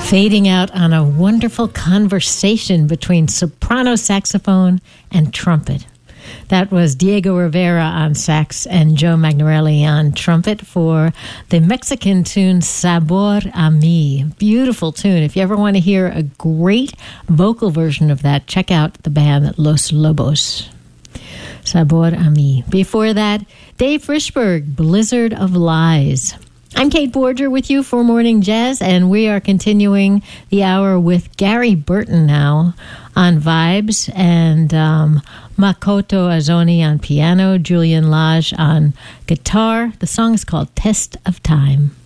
Fading out on a wonderful conversation between soprano saxophone and trumpet. That was Diego Rivera on sax and Joe Magnarelli on trumpet for the Mexican tune Sabor a Mi. Beautiful tune. If you ever want to hear a great vocal version of that, check out the band Los Lobos. Sabor a Mi. Before that, Dave Frischberg, Blizzard of Lies. I'm Kate Borger with you for Morning Jazz, and we are continuing the hour with Gary Burton now on vibes, and Makoto Azoni on piano, Julian Lage on guitar. The song is called Test of Time.